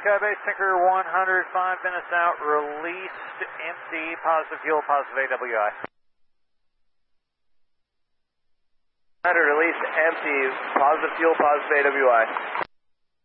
Skybase Tinker 100, 5 minutes out, released, empty, positive fuel, positive AWI. 100 released, empty, positive fuel, positive AWI.